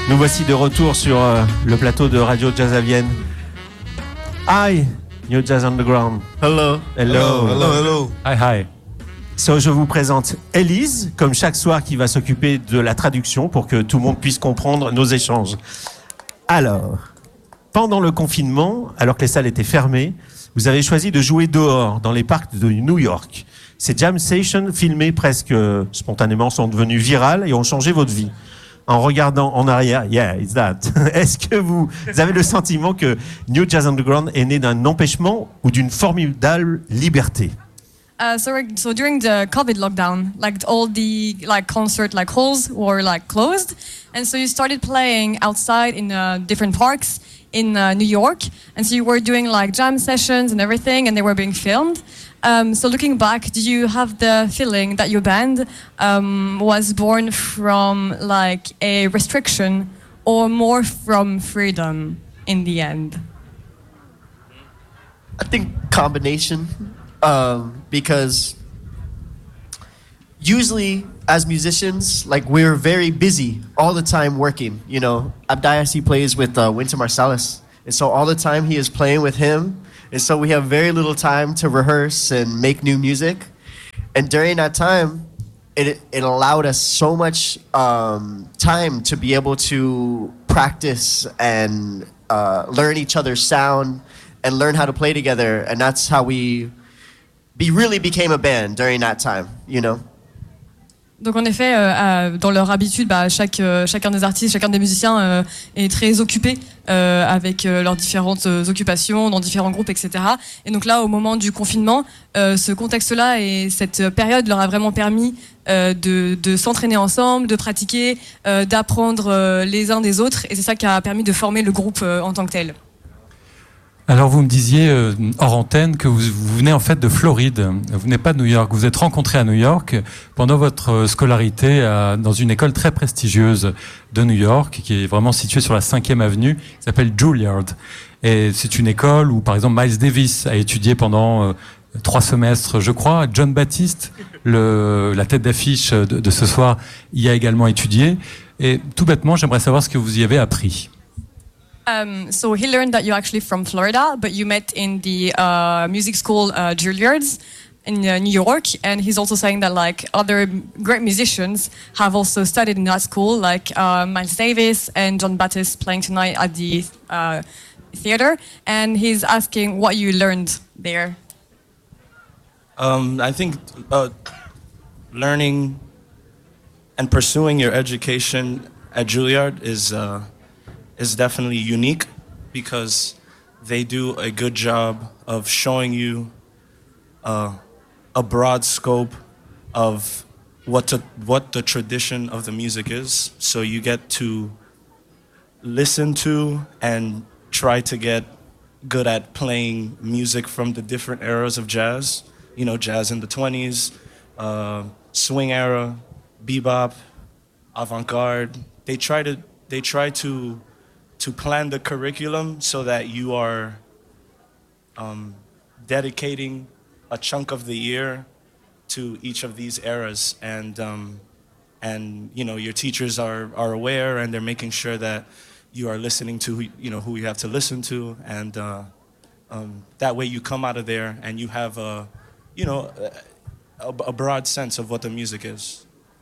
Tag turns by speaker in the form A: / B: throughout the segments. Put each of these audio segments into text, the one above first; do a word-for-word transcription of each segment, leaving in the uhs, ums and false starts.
A: Nous voici de retour sur euh, le plateau de Radio Jazz à Vienne. Hi, New Jazz Underground.
B: Hello.
A: Hello.
B: Hello, hello.
C: Hi, hi.
A: So, je vous présente Élise, comme chaque soir, qui va s'occuper de la traduction pour que tout le monde puisse comprendre nos échanges. Alors, pendant le confinement, alors que les salles étaient fermées, vous avez choisi de jouer dehors, dans les parcs de New York. Ces jam sessions filmées presque spontanément sont devenues virales et ont changé votre vie. En regardant en arrière, yeah, it's that. Est-ce que vous avez le sentiment que New Jazz Underground est né d'un empêchement ou d'une formidable liberté?
D: Uh, so, so during the COVID lockdown, like all the like concert like halls were like closed, and so you started playing outside in uh, different parks in uh, New York, and so you were doing like jam sessions and everything, and they were being filmed. Um, so looking back, do you have the feeling that your band um, was born from like a restriction or more from freedom in the end?
B: I think combination, um, because usually as musicians, like we're very busy all the time working. You know, Abdias, he plays with uh, Wynton Marsalis, and so all the time he is playing with him. And so we have very little time to rehearse and make new music. And during that time, it it allowed us so much um, time to be able to practice and uh, learn each other's sound and learn how to play together. And that's how we be really became a band during that time, you know.
D: Donc en effet, euh, euh, dans leur habitude, bah, chaque, euh, chacun des artistes, chacun des musiciens euh, est très occupé euh, avec euh, leurs différentes euh, occupations dans différents groupes, et cetera. Et donc là, au moment du confinement, euh, ce contexte-là et cette période leur a vraiment permis euh, de, de s'entraîner ensemble, de pratiquer, euh, d'apprendre euh, les uns des autres. Et c'est ça qui a permis de former le groupe euh, en tant que tel.
C: Alors vous me disiez euh, hors antenne que vous, vous venez en fait de Floride, vous venez pas de New York, vous vous êtes rencontrés à New York pendant votre scolarité à, dans une école très prestigieuse de New York qui est vraiment située sur la cinquième avenue, qui s'appelle Juilliard. Et c'est une école où par exemple Miles Davis a étudié pendant euh, trois semestres je crois, John Baptiste, le, la tête d'affiche de, de ce soir, y a également étudié. Et tout bêtement j'aimerais savoir ce que vous y avez appris.
D: Um, so he learned that you're actually from Florida, but you met in the uh, music school uh, Juilliard's in uh, New York, and he's also saying that like other great musicians have also studied in that school, like uh, Miles Davis and John Baptiste playing tonight at the uh, theater, and he's asking what you learned there.
E: Um, I think uh, learning and pursuing your education at Juilliard is uh, is definitely unique because they do a good job of showing you uh, a broad scope of what to, what the tradition of the music is. So you get to listen to and try to get good at playing music from the different eras of jazz. You know, jazz in the twenties, uh, swing era, bebop, avant-garde. They try to they try to to plan the curriculum so that you are um, dedicating a chunk of the year to each of these eras, and um, and you know your teachers are, are aware, and they're making sure that you are listening to who, you know who you have to listen to, and uh, um, that way you come out of there and you have a you know a, a broad sense of what the music is.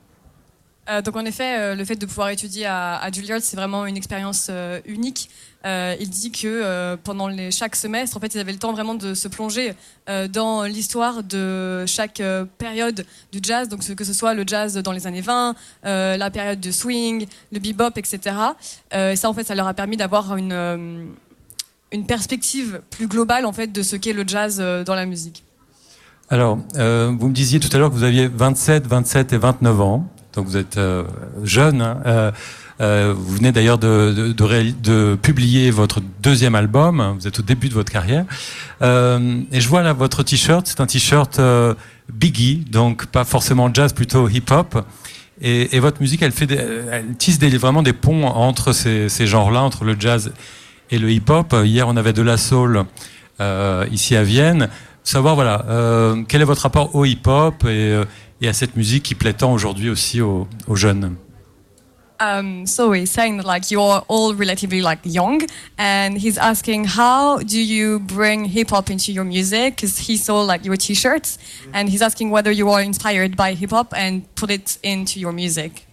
D: Euh, donc en effet, euh, le fait de pouvoir étudier à, à Juilliard, c'est vraiment une expérience euh, unique. Euh, il dit que euh, pendant les, chaque semestre, en fait, ils avaient le temps vraiment de se plonger euh, dans l'histoire de chaque euh, période du jazz, donc que ce soit le jazz dans les années vingt, euh, la période de swing, le bebop, et cetera. Euh, et ça, en fait, ça leur a permis d'avoir une, euh, une perspective plus globale, en fait, de ce qu'est le jazz euh, dans la musique.
C: Alors, euh, vous me disiez tout à l'heure que vous aviez vingt-sept, vingt-sept et vingt-neuf ans. Donc vous êtes euh, jeune, hein. euh, euh, vous venez d'ailleurs de, de, de, réali- de publier votre deuxième album, hein. Vous êtes au début de votre carrière, euh, et je vois là votre t-shirt, c'est un t-shirt euh, Biggie, donc pas forcément jazz, plutôt hip-hop, et, et votre musique, elle, fait des, elle tisse des, vraiment des ponts entre ces, ces genres-là, entre le jazz et le hip-hop. Hier on avait de la soul euh, ici à Vienne. Savoir voilà, euh, quel est votre rapport au hip-hop et, euh, et à cette musique qui plaît tant aujourd'hui aussi aux, aux jeunes.
D: Um, so he's saying that like you're all relatively like young, and he's asking how do you bring hip hop into your music? Because he saw like your T-shirts, and he's asking whether you are inspired by hip hop and put it into your music.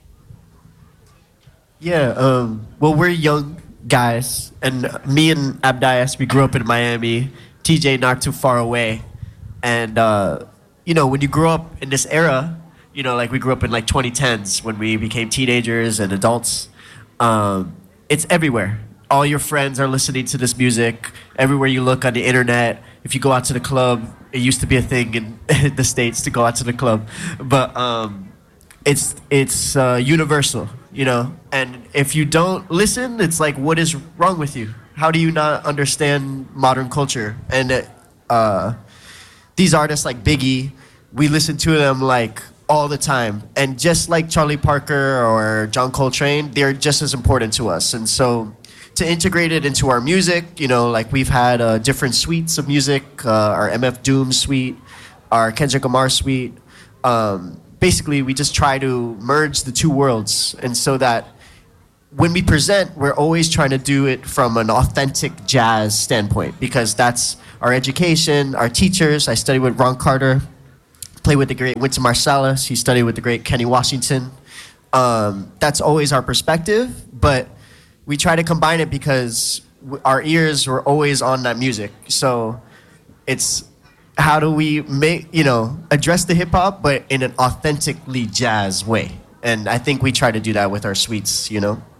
B: Yeah. Um, well, we're young guys, and me and Abdias, we grew up in Miami. T J not too far away, and uh, you know, when you grow up in this era. You know, like we grew up in like twenty tens when we became teenagers and adults. Um, it's everywhere. All your friends are listening to this music. Everywhere you look on the internet, if you go out to the club, it used to be a thing in the States to go out to the club. But um, it's it's uh, universal, you know. And if you don't listen, it's like, what is wrong with you? How do you not understand modern culture? And uh, these artists like Biggie, we listen to them like all the time. And just like Charlie Parker or John Coltrane, they're just as important to us. And so to integrate it into our music, you know, like we've had uh, different suites of music, uh, our M F Doom suite, our Kendrick Lamar suite. Um, basically, we just try to merge the two worlds. And so that when we present, we're always trying to do it from an authentic jazz standpoint, because that's our education, our teachers. I studied with Ron Carter, played with the great Wynton Marsalis. He studied with the great Kenny Washington. Um, that's always our perspective, but we try to combine it because w- our ears were always on that music. So it's how do we make, you know, address the hip hop, but in an authentically jazz way. And I think we try to do that with our suites, you know.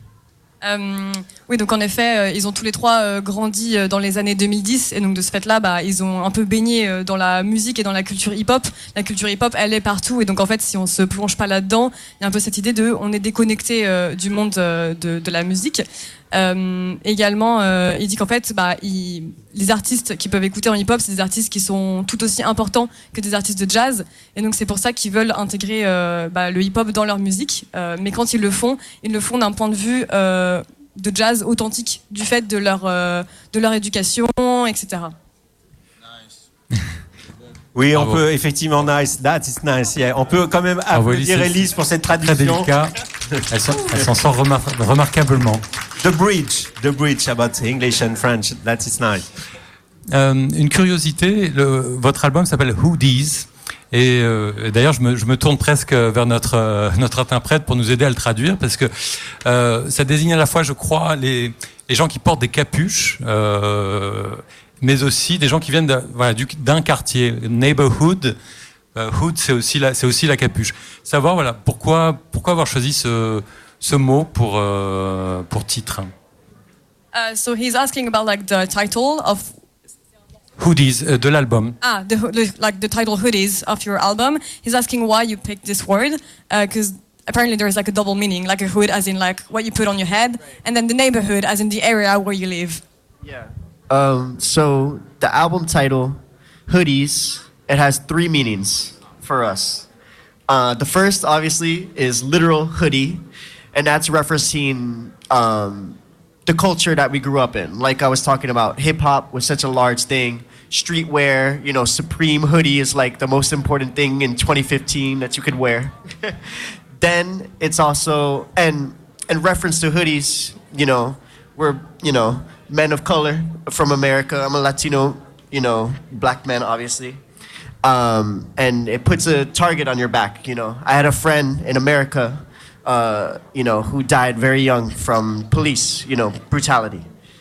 D: Euh, oui, donc en effet, euh, ils ont tous les trois euh, grandi euh, dans les années deux mille dix, et donc de ce fait-là, bah, ils ont un peu baigné euh, dans la musique et dans la culture hip-hop. La culture hip-hop, elle est partout, et donc en fait, si on se plonge pas là-dedans, il y a un peu cette idée de, on est déconnecté euh, du monde euh, de, de la musique. Euh, également, euh, il dit qu'en fait, bah, il, les artistes qui peuvent écouter en hip-hop, c'est des artistes qui sont tout aussi importants que des artistes de jazz, et donc c'est pour ça qu'ils veulent intégrer euh, bah, le hip-hop dans leur musique. Euh, mais quand ils le font, ils le font d'un point de vue euh, de jazz authentique, du fait de leur euh, de leur éducation, et cetera.
A: Oui, on
C: Bravo.
A: peut effectivement nice. That is nice. Yeah. On peut quand même
C: Bravo,
A: applaudir
C: Elise,
A: Elise pour cette
C: Très
A: traduction.
C: délicat. Elle s'en, elle s'en sort remar- remarquablement.
A: The bridge, the bridge about English and French. That is nice.
C: Euh, une curiosité, le, votre album s'appelle Hoodies. Et, euh, et d'ailleurs, je me, je me tourne presque vers notre euh, notre interprète pour nous aider à le traduire, parce que euh, ça désigne à la fois, je crois, les les gens qui portent des capuches, euh, mais aussi des gens qui viennent de, voilà, du, d'un quartier, neighborhood. Euh, hood, c'est aussi la c'est aussi la capuche. Savoir voilà pourquoi pourquoi avoir choisi ce ce mot pour euh, pour titre.
D: Uh, so he's asking about like the title of
C: Hoodies euh, de l'album.
D: Ah, the, the, like the title Hoodies of your album. He's asking why you picked this word, because uh, apparently there's like a double meaning, like a hood as in like what you put on your head, and then the neighborhood as in the area where you live.
B: Yeah. Um, so the album title, Hoodies, it has three meanings for us. Uh, the first, obviously, is literal hoodie, and that's referencing um, the culture that we grew up in. Like I was talking about, hip-hop was such a large thing. Streetwear, you know, Supreme hoodie is like the most important thing in twenty fifteen that you could wear. Then it's also, and in reference to hoodies, you know, we're, you know, men of color from America. I'm a Latino, you know, black man, obviously. Um, and it puts a target on your back, you know. I had a friend in America, uh, you know, who died very young from police, you know, brutality.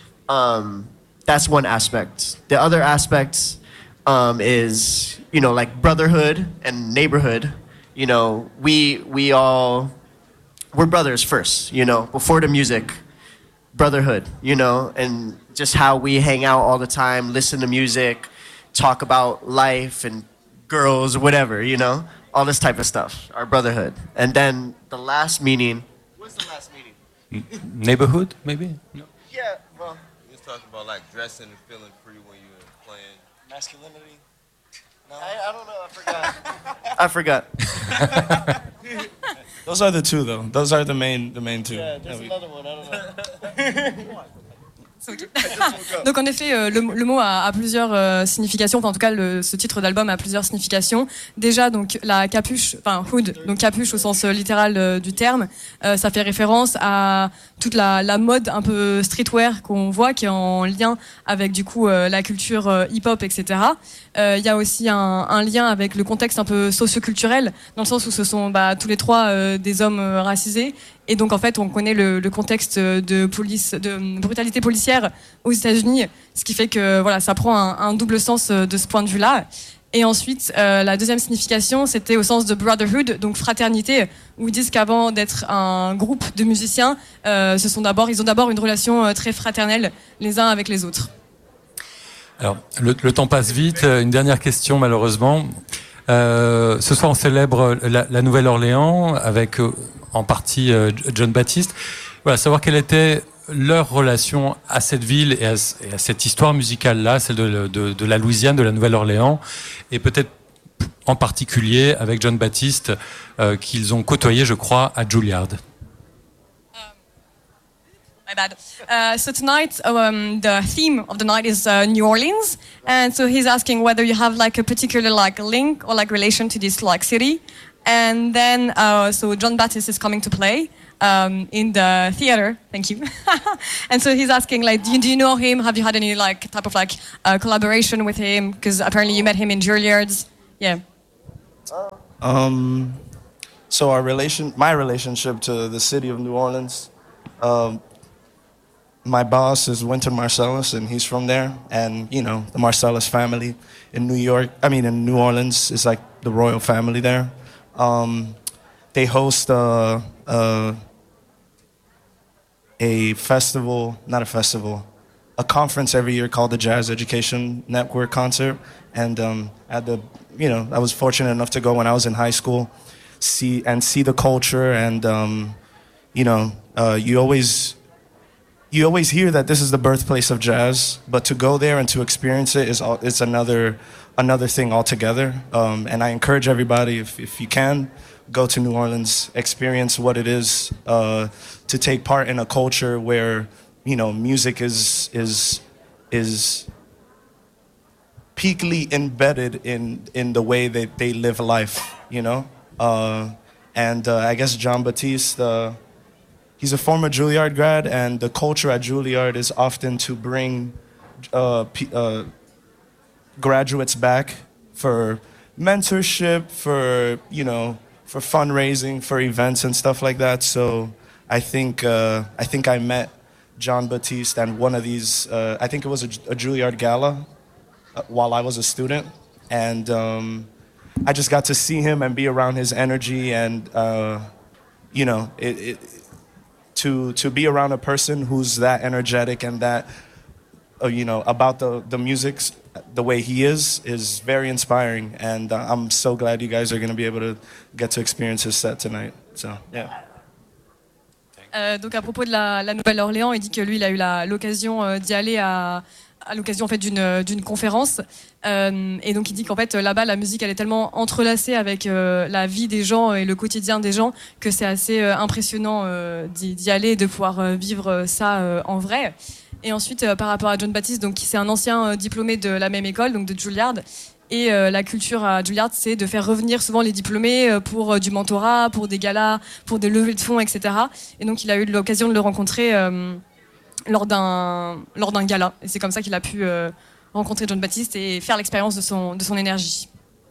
B: Um, that's one aspect. The other aspect um, is, you know, like brotherhood and neighborhood. You know, we we all, we're brothers first, you know, before the music. Brotherhood, you know, and just how we hang out all the time, listen to music, talk about life and girls, whatever, you know, all this type of stuff, our brotherhood. And then the last meaning, what's the last meaning?
C: Neighborhood, maybe? No.
B: Yeah, well,
F: You're talking about like dressing and feeling free when you're playing.
B: masculinity. No, I, I don't know, I forgot. I forgot.
E: Those are the two, though. Those are the main, the main two.
B: Yeah, there's
E: that we-
B: another one, I don't know.
D: Okay. Donc en effet, euh, le, le mot a, a plusieurs euh, significations. Enfin, en tout cas, le, ce titre d'album a plusieurs significations. Déjà, donc la capuche, enfin hood, donc capuche au sens littéral euh, du terme, euh, ça fait référence à toute la, la mode un peu streetwear qu'on voit, qui est en lien avec du coup euh, la culture euh, hip-hop, et cetera. Il euh, y a aussi un, un lien avec le contexte un peu socio-culturel, dans le sens où ce sont bah, tous les trois euh, des hommes euh, racisés. Et donc en fait, on connaît le, le contexte de police, de brutalité policière aux États-Unis, ce qui fait que voilà, ça prend un, un double sens de ce point de vue-là. Et ensuite, euh, la deuxième signification, c'était au sens de brotherhood, donc fraternité, où ils disent qu'avant d'être un groupe de musiciens, euh, ce sont d'abord, ils ont d'abord une relation très fraternelle les uns avec les autres.
C: Alors, le, le temps passe vite. Une dernière question, malheureusement. Euh, ce soir, on célèbre la, la Nouvelle-Orléans avec euh, en partie euh, John Baptiste. Voilà, savoir quelle était leur relation à cette ville et à, et à cette histoire musicale-là, celle de, de, de la Louisiane, de la Nouvelle-Orléans, et peut-être en particulier avec John Baptiste, euh, qu'ils ont côtoyé, je crois, à Juilliard.
D: My bad. Uh, so tonight, um, the theme of the night is uh, New Orleans, and so he's asking whether you have like a particular like link or like relation to this like city. And then, uh, so John Baptiste is coming to play um, in the theater. Thank you. And so he's asking like, do you, do you know him? Have you had any like type of like uh, collaboration with him? Because apparently you met him in Juilliard's. Yeah.
E: Um. So our relation, my relationship to the city of New Orleans. Um, My boss is Wynton Marsalis, and he's from there. And, you know, the Marsalis family in New York, I mean, in New Orleans is like the royal family there. Um, they host a, a, a festival, not a festival, a conference every year called the Jazz Education Network Concert. And um, at the, you know, I was fortunate enough to go when I was in high school, see and see the culture. And, um, you know, uh, you always... You always hear that this is the birthplace of jazz, but to go there and to experience it is all, it's another another thing altogether. Um, and I encourage everybody, if, if you can, go to New Orleans, experience what it is uh, to take part in a culture where, you know, music is is is peakly embedded in in the way that they live life. You know, uh, and uh, I guess John Baptiste. Uh, He's a former Juilliard grad, and the culture at Juilliard is often to bring uh, p- uh, graduates back for mentorship, for, you know, for fundraising, for events and stuff like that. So I think uh, I think I met John Baptiste and one of these. Uh, I think it was a, a Juilliard gala uh, while I was a student, and um, I just got to see him and be around his energy, and uh, you know, it. it To, to be around a person who's that energetic and that, uh, you know, about the, the music, the way he is, is very inspiring. And uh, I'm so glad you guys are going to be able to get to experience his set tonight. So, yeah.
D: Euh, donc à propos de la, la Nouvelle-Orléans, il dit que lui, il a eu la, l'occasion euh, d'y aller à, à l'occasion en fait d'une, d'une conférence. Euh, et donc il dit qu'en fait là-bas, la musique, elle est tellement entrelacée avec euh, la vie des gens et le quotidien des gens que c'est assez euh, impressionnant euh, d'y, d'y aller et de pouvoir euh, vivre ça euh, en vrai. Et ensuite, euh, par rapport à John Baptiste, donc c'est un ancien euh, diplômé de la même école, donc de Juilliard. Et euh, la culture à Juilliard, c'est de faire revenir souvent les diplômés euh, pour euh, du mentorat, pour des galas, pour des levées de fonds, et cetera. Et donc, il a eu l'occasion de le rencontrer euh, lors d'un lors d'un gala. Et c'est comme ça qu'il a pu euh, rencontrer John Baptiste et faire l'expérience de son de son énergie.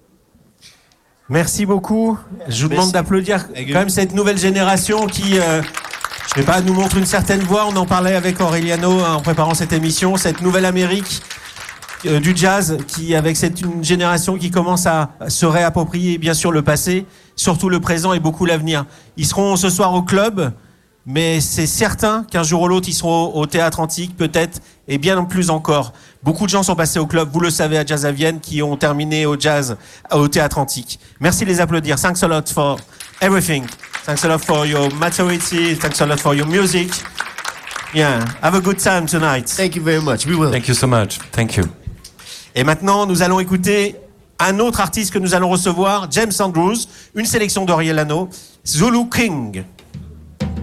A: Merci beaucoup. Je vous demande d'applaudir quand même cette nouvelle génération qui, euh, je sais pas, nous montre une certaine voie. On en parlait avec Aureliano en préparant cette émission. Cette nouvelle Amérique Euh, du jazz, qui avec cette une génération qui commence à se réapproprier bien sûr le passé, surtout le présent et beaucoup l'avenir. Ils seront ce soir au club, mais c'est certain qu'un jour ou l'autre ils seront au, au Théâtre Antique peut-être, et bien plus encore. Beaucoup de gens sont passés au club, vous le savez, à Jazz à Vienne, qui ont terminé au jazz au Théâtre Antique. Merci de les applaudir. Thanks a lot for everything. Thanks a lot for your maturity. Thanks a lot for your music. Yeah, have a good time tonight.
B: Thank you very much. We will.
C: Thank you so much. Thank you.
A: Et maintenant, nous allons écouter un autre artiste que nous allons recevoir, James Andrews, une sélection d'Aureliano, Zulu King.